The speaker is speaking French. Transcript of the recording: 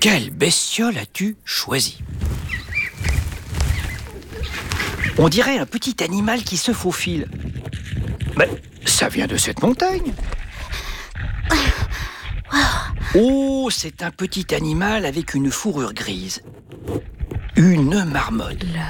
Quelle bestiole as-tu choisi? On dirait un petit animal qui se faufile. Mais ça vient de cette montagne. Oh, c'est un petit animal avec une fourrure grise. Une marmotte.